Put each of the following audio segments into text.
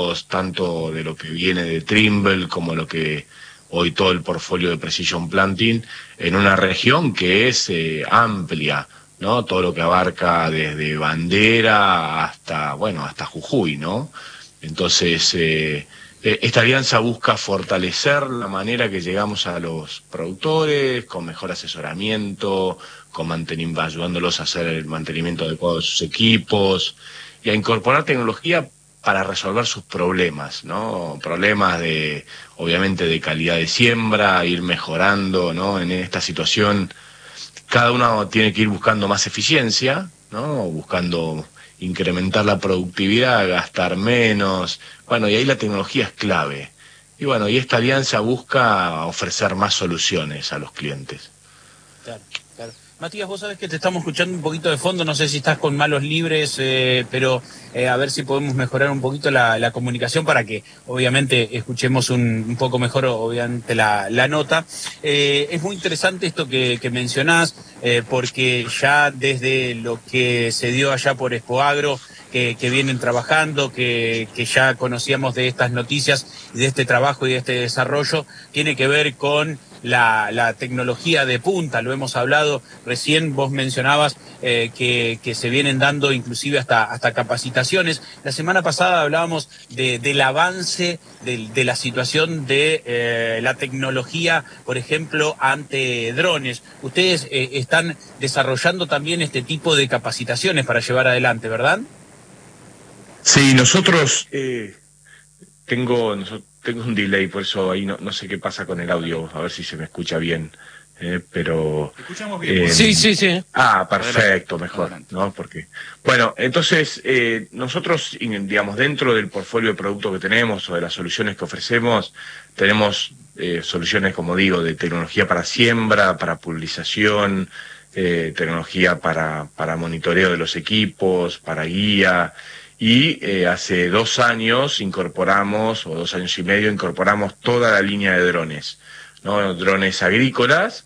productos tanto de lo que viene de Trimble como lo que hoy todo el portfolio de Precision Planting en una región que es amplia, ¿no? Todo lo que abarca desde Bandera hasta, bueno, hasta Jujuy, ¿no? Entonces, esta alianza busca fortalecer la manera que llegamos a los productores, con mejor asesoramiento, ayudándolos a hacer el mantenimiento adecuado de sus equipos y a incorporar tecnología para resolver sus problemas, ¿no? Problemas de, obviamente, de calidad de siembra, ir mejorando, ¿no? En esta situación, cada uno tiene que ir buscando más eficiencia, ¿no? Buscando incrementar la productividad, gastar menos. Bueno, y ahí la tecnología es clave. Y bueno, y esta alianza busca ofrecer más soluciones a los clientes. Claro, claro. Matías, vos sabés que te estamos escuchando un poquito de fondo, no sé si estás con malos libres, pero a ver si podemos mejorar un poquito la comunicación para que obviamente escuchemos un poco mejor obviamente la nota. Es muy interesante esto que mencionás, porque ya desde lo que se dio allá por Expoagro, que vienen trabajando, que ya conocíamos de estas noticias y de este trabajo y de este desarrollo, tiene que ver con la tecnología de punta. Lo hemos hablado recién, vos mencionabas que se vienen dando inclusive hasta capacitaciones. La semana pasada hablábamos del avance de la situación de la tecnología, por ejemplo, ante drones. Ustedes están desarrollando también este tipo de capacitaciones para llevar adelante, ¿verdad? Sí, nosotros tengo un delay, por eso ahí no sé qué pasa con el audio, a ver si se me escucha bien, pero... Te escuchamos bien. Sí, sí, sí. Perfecto, mejor, Adelante. ¿no? Porque, bueno, entonces, nosotros, digamos, dentro del portfolio de productos que tenemos o de las soluciones que ofrecemos, tenemos soluciones, como digo, de tecnología para siembra, para pulverización, tecnología para monitoreo de los equipos, para guía. Y hace 2 años incorporamos, o 2 años y medio, incorporamos toda la línea de drones, ¿no? Drones agrícolas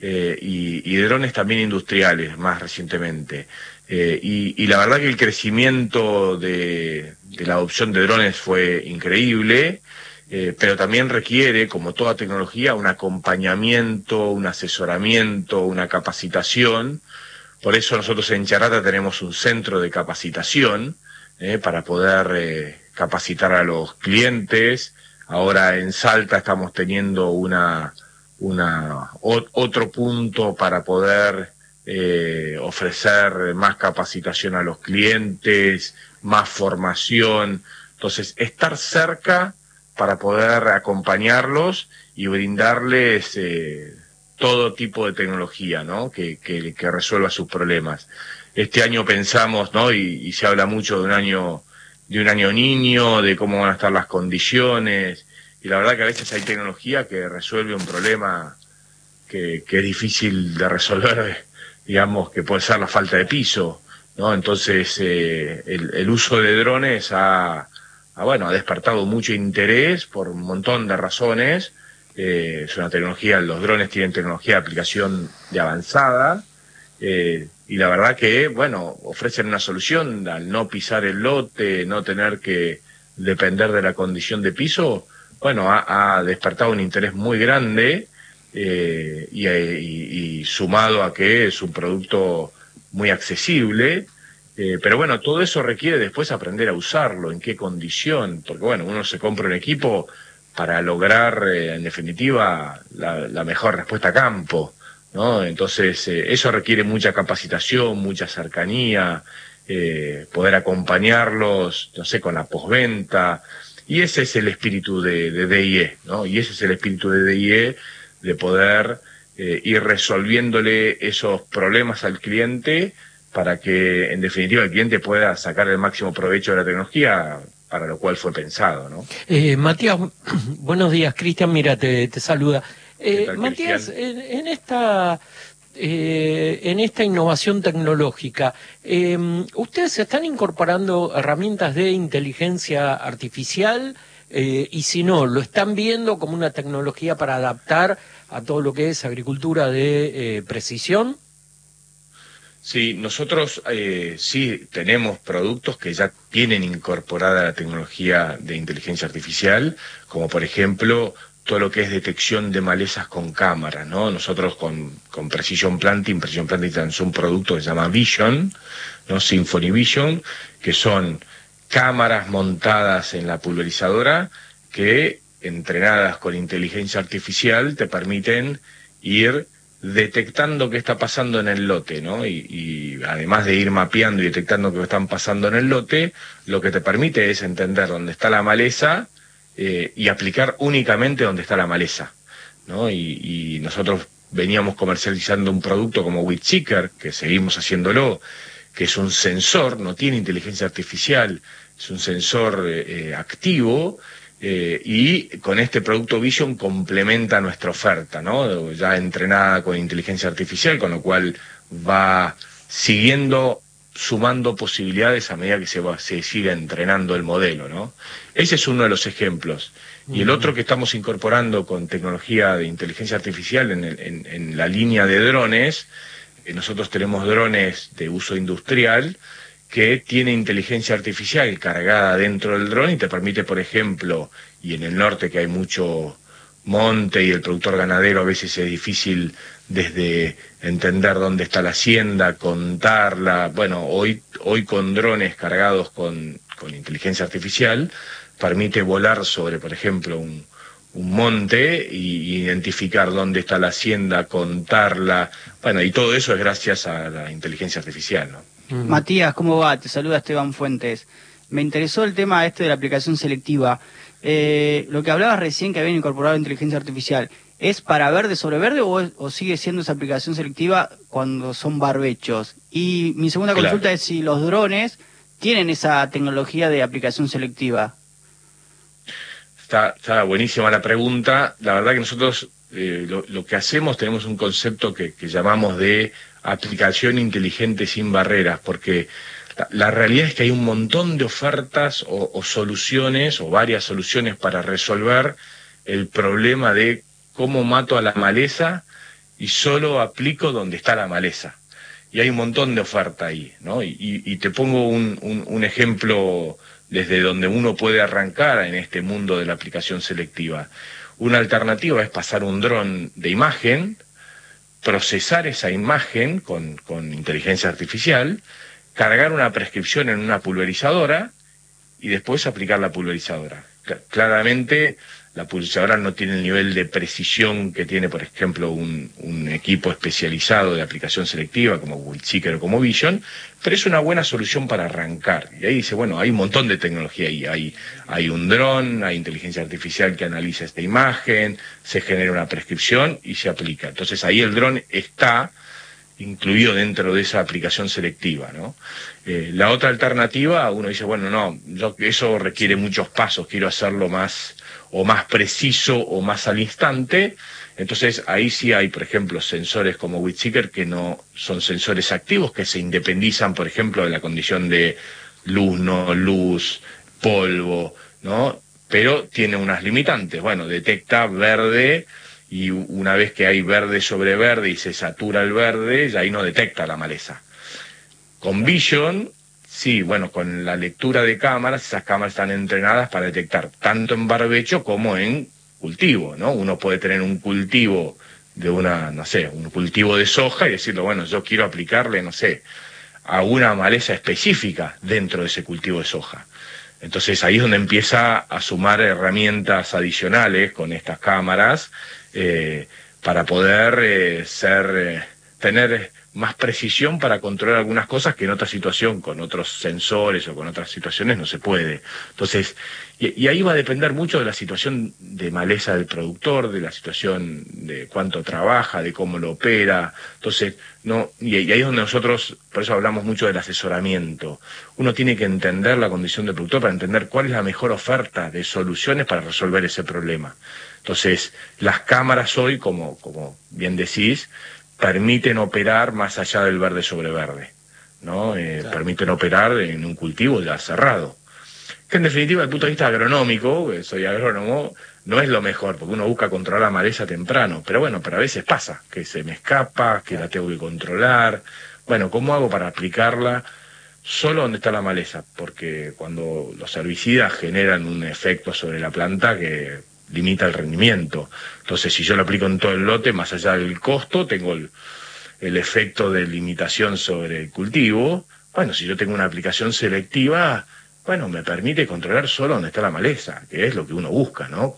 y drones también industriales, más recientemente. Y la verdad que el crecimiento de la adopción de drones fue increíble, pero también requiere, como toda tecnología, un acompañamiento, un asesoramiento, una capacitación. Por eso nosotros en Charata tenemos un centro de capacitación, para poder capacitar a los clientes. Ahora en Salta estamos teniendo otro punto para poder ofrecer más capacitación a los clientes, más formación. Entonces, estar cerca para poder acompañarlos y brindarles todo tipo de tecnología, ¿no? Que resuelva sus problemas. Este año pensamos, ¿no? Y se habla mucho de un año niño, de cómo van a estar las condiciones, y la verdad que a veces hay tecnología que resuelve un problema que es difícil de resolver, digamos, que puede ser la falta de piso, ¿no? Entonces, el uso de drones bueno, ha despertado mucho interés por un montón de razones. Es una tecnología, los drones tienen tecnología de aplicación de avanzada, y la verdad que, bueno, ofrecen una solución al no pisar el lote, no tener que depender de la condición de piso. Bueno, ha despertado un interés muy grande, y sumado a que es un producto muy accesible, pero bueno, todo eso requiere después aprender a usarlo, en qué condición, porque bueno, uno se compra un equipo para lograr, en definitiva, la mejor respuesta a campo, ¿no? Entonces, eso requiere mucha capacitación, mucha cercanía, poder acompañarlos, no sé, con la postventa, y ese es el espíritu de DIE, ¿no? Y ese es el espíritu de DIE, de poder ir resolviéndole esos problemas al cliente para que, en definitiva, el cliente pueda sacar el máximo provecho de la tecnología para lo cual fue pensado, ¿no? Matías, buenos días. Cristian, mira, te saluda. ¿Qué tal, Matías, Cristian? en esta innovación tecnológica, ¿ustedes están incorporando herramientas de inteligencia artificial? Y si no, ¿lo están viendo como una tecnología para adaptar a todo lo que es agricultura de precisión? Sí, nosotros sí tenemos productos que ya tienen incorporada la tecnología de inteligencia artificial, como por ejemplo todo lo que es detección de malezas con cámara, ¿no? Nosotros con Precision Planting lanzó un producto que se llama Vision, ¿no? Symphony Vision, que son cámaras montadas en la pulverizadora que, entrenadas con inteligencia artificial, te permiten ir detectando qué está pasando en el lote, ¿no? Y además de ir mapeando y detectando qué están pasando en el lote, lo que te permite es entender dónde está la maleza y aplicar únicamente donde está la maleza, ¿no? Y nosotros veníamos comercializando un producto como WeedSeeker, que seguimos haciéndolo, que es un sensor, no tiene inteligencia artificial, es un sensor activo, y con este producto Vision complementa nuestra oferta, ¿no? Ya entrenada con inteligencia artificial, con lo cual va siguiendo, sumando posibilidades a medida que se sigue entrenando el modelo, ¿no? Ese es uno de los ejemplos. Y el otro que estamos incorporando con tecnología de inteligencia artificial en la línea de drones, nosotros tenemos drones de uso industrial que tiene inteligencia artificial cargada dentro del dron y te permite, por ejemplo, y en el norte que hay mucho monte y el productor ganadero a veces es difícil desde entender dónde está la hacienda, contarla. Bueno, hoy con drones cargados con inteligencia artificial permite volar sobre, por ejemplo, un monte y identificar dónde está la hacienda, contarla. Bueno, y todo eso es gracias a la inteligencia artificial, ¿no? Matías, ¿cómo va? Te saluda Esteban Fuentes. Me interesó el tema este de la aplicación selectiva. Lo que hablabas recién que habían incorporado inteligencia artificial, ¿es para verde sobre verde o sigue siendo esa aplicación selectiva cuando son barbechos? Y mi segunda Claro. consulta es si los drones tienen esa tecnología de aplicación selectiva. Está buenísima la pregunta. La verdad que nosotros lo que hacemos, tenemos un concepto que llamamos de aplicación inteligente sin barreras, porque la realidad es que hay un montón de ofertas o soluciones, o varias soluciones para resolver el problema de cómo mato a la maleza y solo aplico donde está la maleza. Y hay un montón de oferta ahí, ¿no? Y te pongo un ejemplo desde donde uno puede arrancar en este mundo de la aplicación selectiva. Una alternativa es pasar un dron de imagen, procesar esa imagen con inteligencia artificial, cargar una prescripción en una pulverizadora y después aplicar la pulverizadora. Claramente la pulverizadora no tiene el nivel de precisión que tiene, por ejemplo, un equipo especializado de aplicación selectiva como WeedSeeker o como Vision, pero es una buena solución para arrancar. Y ahí dice, bueno, hay un montón de tecnología ahí. Hay un dron, hay inteligencia artificial que analiza esta imagen, se genera una prescripción y se aplica. Entonces ahí el dron está incluido dentro de esa aplicación selectiva, ¿no? La otra alternativa, uno dice, bueno, no, eso requiere muchos pasos, quiero hacerlo más preciso o más al instante. Entonces ahí sí hay, por ejemplo, sensores como WeedSeeker que no son sensores activos, que se independizan, por ejemplo, de la condición de luz, no luz, polvo, ¿no? Pero tiene unas limitantes. Bueno, detecta verde y una vez que hay verde sobre verde y se satura el verde, ya ahí no detecta la maleza. Con Vision, sí, bueno, con la lectura de cámaras, esas cámaras están entrenadas para detectar tanto en barbecho como en cultivo, ¿no? Uno puede tener un cultivo de un cultivo de soja y decirle, bueno, yo quiero aplicarle, no sé, a una maleza específica dentro de ese cultivo de soja. Entonces ahí es donde empieza a sumar herramientas adicionales con estas cámaras para poder tener más precisión para controlar algunas cosas que en otra situación, con otros sensores o con otras situaciones, no se puede. Entonces, y ahí va a depender mucho de la situación de maleza del productor, de la situación de cuánto trabaja, de cómo lo opera. Entonces, y ahí es donde nosotros, por eso hablamos mucho del asesoramiento. Uno tiene que entender la condición del productor para entender cuál es la mejor oferta de soluciones para resolver ese problema. Entonces, las cámaras hoy, como bien decís, permiten operar más allá del verde sobre verde, ¿no? Claro. Permiten operar en un cultivo ya cerrado. Que en definitiva, desde el punto de vista agronómico, soy agrónomo, no es lo mejor, porque uno busca controlar la maleza temprano. Pero bueno, pero a veces pasa, que se me escapa, que la tengo que controlar. bueno, ¿cómo hago para aplicarla solo donde está la maleza? Porque cuando los herbicidas generan un efecto sobre la planta que limita el rendimiento. Entonces, si yo lo aplico en todo el lote, más allá del costo, tengo el efecto de limitación sobre el cultivo. Bueno, si yo tengo una aplicación selectiva, bueno, me permite controlar solo donde está la maleza, que es lo que uno busca, ¿no?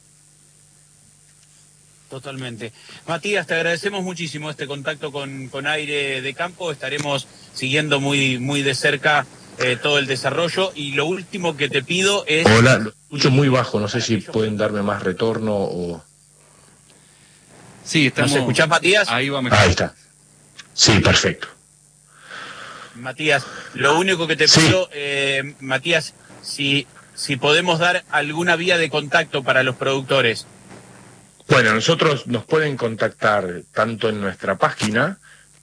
Totalmente. Matías, te agradecemos muchísimo este contacto con Aire de Campo. Estaremos siguiendo muy de cerca todo el desarrollo. Y lo último que te pido es... Hola, lo escucho muy bajo, no sé si pueden darme más retorno o... Sí, estamos... ¿Nos escuchás, Matías? Ahí va mejor. Ahí está. Sí, perfecto. Matías, lo único que te pido, Matías, si podemos dar alguna vía de contacto para los productores. Bueno, nosotros nos pueden contactar tanto en nuestra página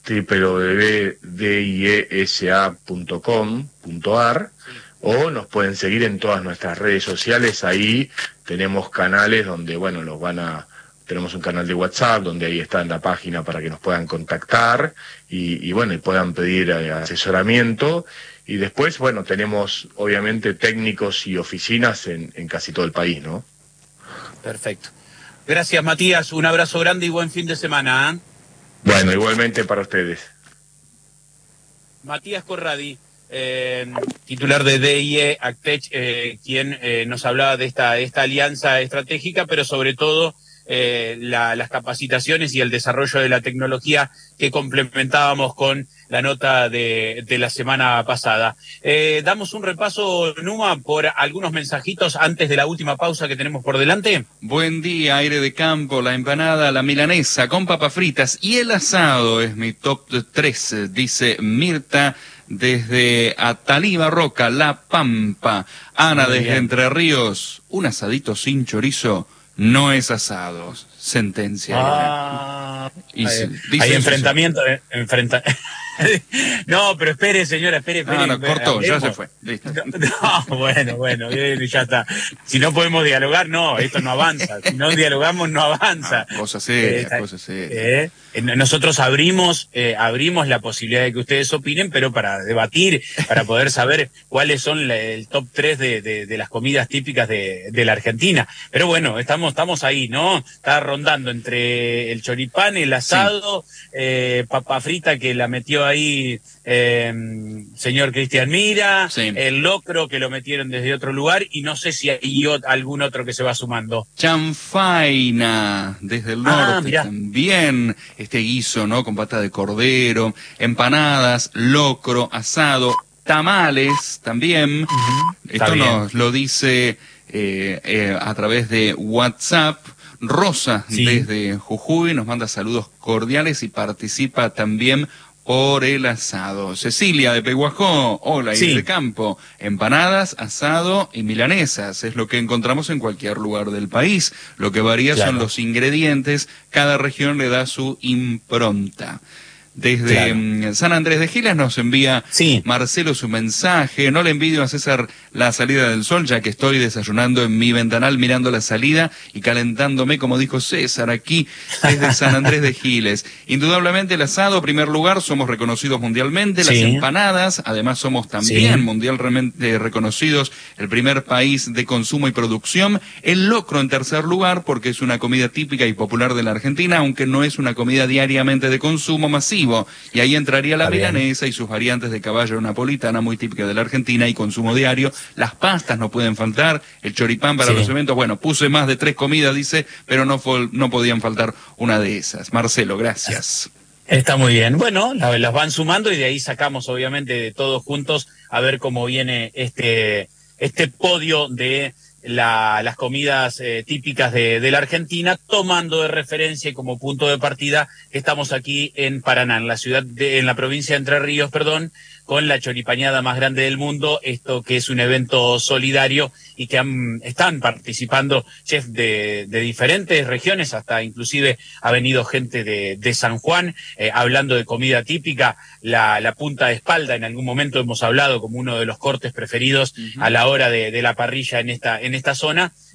www.diesa.com.ar o nos pueden seguir en todas nuestras redes sociales. Ahí tenemos canales donde, bueno, tenemos un canal de WhatsApp donde ahí está en la página para que nos puedan contactar y bueno, y puedan pedir asesoramiento. Y después, bueno, tenemos obviamente técnicos y oficinas en casi todo el país, ¿no? Perfecto. Gracias, Matías. Un abrazo grande y buen fin de semana. Bueno, igualmente para ustedes. Matías Corradi, titular de DIE Actech, quien nos hablaba de esta alianza estratégica, pero sobre todo las capacitaciones y el desarrollo de la tecnología que complementábamos con la nota de la semana pasada. Damos un repaso, Numa, por algunos mensajitos antes de la última pausa que tenemos por delante. Buen día, Aire de Campo, la empanada, la milanesa con papas fritas y el asado es mi top 3, dice Mirta desde Ataliba Roca, La Pampa. Ana Muy desde bien. Entre Ríos, un asadito sin chorizo no es asado, sentencia. Y dice hay eso, enfrentamiento, No, pero espere, señora, espere. no, cortó, ya hablemos. se fue, listo. No, bueno, ya está. Si no podemos dialogar, no, esto no avanza. Si no dialogamos, no avanza. Cosas serias, cosas serias. Nosotros abrimos la posibilidad de que ustedes opinen, pero para debatir, para poder saber cuáles son el top 3 de las comidas típicas de la Argentina. Pero bueno, estamos ahí, ¿no? Está rondando entre el choripán, el asado, papa frita que la metió ahí señor Cristian Mira, Sí. el locro que lo metieron desde otro lugar y no sé si hay algún otro que se va sumando. Chanfaina, desde el norte mirá. también, este guiso, ¿no? Con pata de cordero, empanadas, locro, asado, tamales también. Está Esto bien. nos lo dice a través de WhatsApp. Rosa, Sí. desde Jujuy, nos manda saludos cordiales y participa también por el asado. Cecilia de Peguajó, hola, Sí. y de Campo, empanadas, asado y milanesas, es lo que encontramos en cualquier lugar del país. Lo que varía Claro. son los ingredientes, cada región le da su impronta. Desde Claro. San Andrés de Giles nos envía Sí. Marcelo su mensaje. No le envidio a César la salida del sol, ya que estoy desayunando en mi ventanal mirando la salida y calentándome, como dijo César, aquí desde San Andrés de Giles. Indudablemente el asado, primer lugar, somos reconocidos mundialmente. Las Sí. empanadas, además somos también Sí. mundialmente reconocidos, el primer país de consumo y producción. El locro en tercer lugar, porque es una comida típica y popular de la Argentina, aunque no es una comida diariamente de consumo masivo. Y ahí entraría la Está bien. milanesa y sus variantes de caballo napolitana, muy típica de la Argentina y consumo diario. Las pastas no pueden faltar, el choripán para Sí. los eventos. Bueno, puse más de 3 comidas, dice, pero no podían faltar una de esas. Marcelo, gracias. Está muy bien. Bueno, las van sumando y de ahí sacamos, obviamente, de todos juntos a ver cómo viene este podio de las comidas típicas de la Argentina, tomando de referencia y como punto de partida que estamos aquí en Paraná, en la provincia de Entre Ríos, con la choripañada más grande del mundo, esto que es un evento solidario y que están participando chefs de diferentes regiones, hasta inclusive ha venido gente de San Juan, hablando de comida típica, la punta de espalda, en algún momento hemos hablado como uno de los cortes preferidos a la hora de la parrilla en esta zona.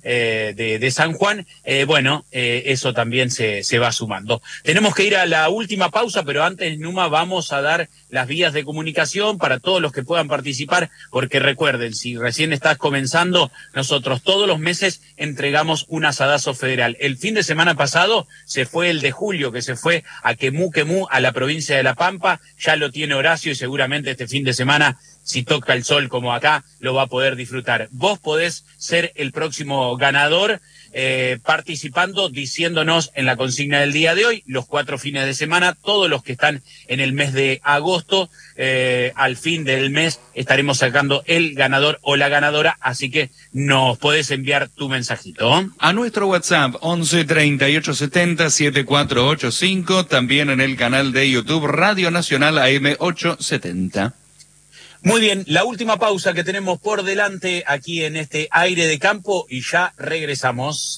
de San Juan, eso también se va sumando. Tenemos que ir a la última pausa, pero antes, Numa, vamos a dar las vías de comunicación para todos los que puedan participar, porque recuerden, si recién estás comenzando, nosotros todos los meses entregamos un asadazo federal. El fin de semana pasado se fue el de Julio, que se fue a Quemú, a la provincia de La Pampa, ya lo tiene Horacio y seguramente este fin de semana, si toca el sol como acá, lo va a poder disfrutar. Vos podés ser el próximo ganador participando, diciéndonos en la consigna del día de hoy, los 4 fines de semana, todos los que están en el mes de agosto, al fin del mes estaremos sacando el ganador o la ganadora, así que nos podés enviar tu mensajito. A nuestro WhatsApp 11 38 70 7485, también en el canal de YouTube Radio Nacional AM 870. Muy bien, la última pausa que tenemos por delante aquí en este aire de campo y ya regresamos.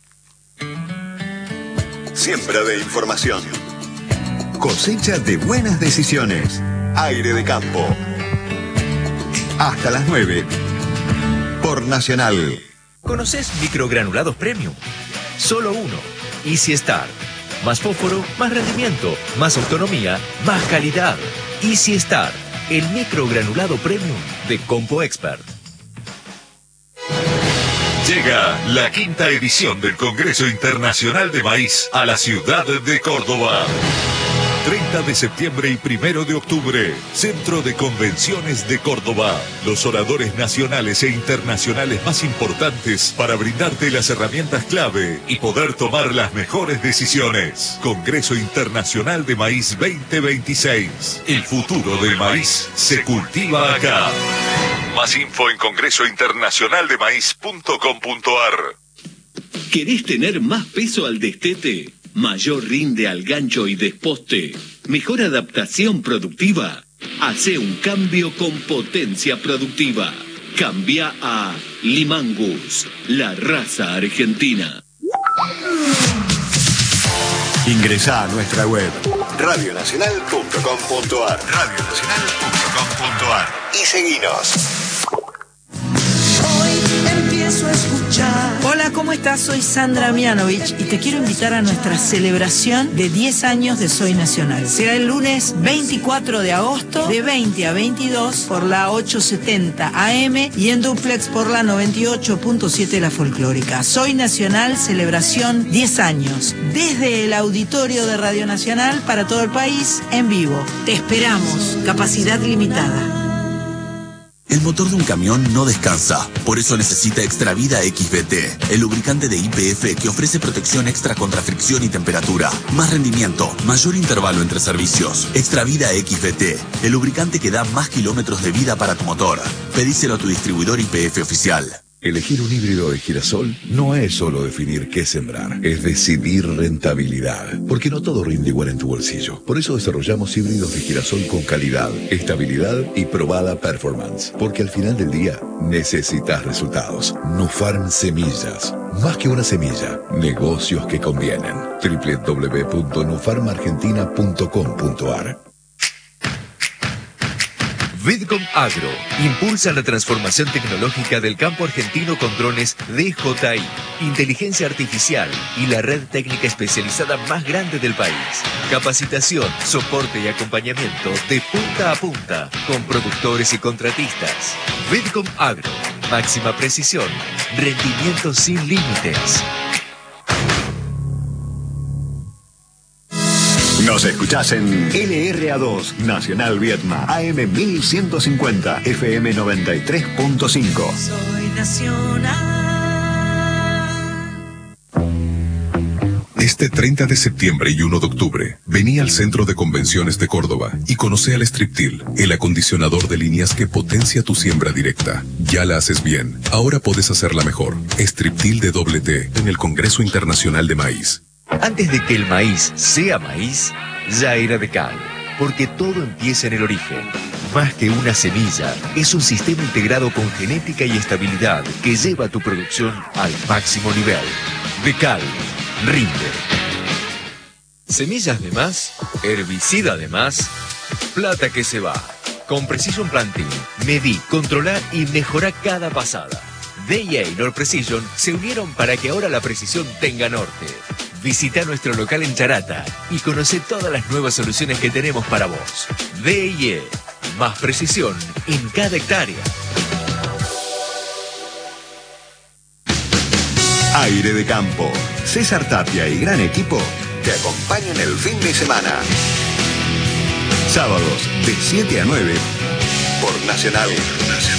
Siembra de información. Cosecha de buenas decisiones. Aire de campo. Hasta las 9. Por Nacional. ¿Conoces microgranulados premium? Solo uno. Easy Start. Más fósforo, más rendimiento, más autonomía, más calidad. Easy Start. El microgranulado premium de Compo Expert. Llega la 5ª edición del Congreso Internacional de Maíz a la ciudad de Córdoba. 30 de septiembre y 1 de octubre, Centro de Convenciones de Córdoba. Los oradores nacionales e internacionales más importantes para brindarte las herramientas clave y poder tomar las mejores decisiones. Congreso Internacional de Maíz 2026. El futuro del maíz se cultiva acá. Más info en congresointernacionaldemaíz.com.ar. ¿Querés tener más peso al destete? Mayor rinde al gancho y desposte. Mejor adaptación productiva. Hace un cambio con potencia productiva. Cambia a Limangus, la raza argentina. Ingresá a nuestra web radionacional.com.ar radionacional.com.ar y seguinos. Empiezo a escuchar. Hola, ¿cómo estás? Soy Sandra Mianovich y te quiero invitar a nuestra celebración de 10 años de Soy Nacional. Será el lunes 24 de agosto de 20 a 22 por la 870 AM y en duplex por la 98.7 La Folclórica. Soy Nacional, celebración 10 años. Desde el auditorio de Radio Nacional para todo el país, en vivo. Te esperamos. Capacidad limitada. El motor de un camión no descansa, por eso necesita Extravida XVT, el lubricante de YPF que ofrece protección extra contra fricción y temperatura, más rendimiento, mayor intervalo entre servicios. Extravida XVT, el lubricante que da más kilómetros de vida para tu motor. Pedíselo a tu distribuidor YPF oficial. Elegir un híbrido de girasol no es solo definir qué sembrar, es decidir rentabilidad. Porque no todo rinde igual en tu bolsillo. Por eso desarrollamos híbridos de girasol con calidad, estabilidad y probada performance. Porque al final del día necesitas resultados. Nufarm Semillas. Más que una semilla, negocios que convienen. www.nufarmargentina.com.ar. Vidcom Agro impulsa la transformación tecnológica del campo argentino con drones DJI, inteligencia artificial y la red técnica especializada más grande del país. Capacitación, soporte y acompañamiento de punta a punta con productores y contratistas. Vidcom Agro, máxima precisión, rendimiento sin límites. Nos escuchás en LRA2, Nacional Vietma, AM 1150, FM 93.5. Soy Nacional. Este 30 de septiembre y 1 de octubre, vení al Centro de Convenciones de Córdoba y conoce al Striptil, el acondicionador de líneas que potencia tu siembra directa. Ya la haces bien, ahora podés hacerla mejor. Striptil de doble T en el Congreso Internacional de Maíz. Antes de que el maíz sea maíz, ya era Decal, porque todo empieza en el origen. Más que una semilla, es un sistema integrado con genética y estabilidad que lleva tu producción al máximo nivel. Decal, rinde. Semillas de más, herbicida de más, plata que se va. Con Precision Planting, medí, controlá y mejorá cada pasada. DIA y Nord Precision se unieron para que ahora la precisión tenga norte. Visita nuestro local en Charata y conoce todas las nuevas soluciones que tenemos para vos. DIA, más precisión en cada hectárea. Aire de Campo. César Tapia y gran equipo te acompañan el fin de semana. Sábados de 7 a 9 por Nacional.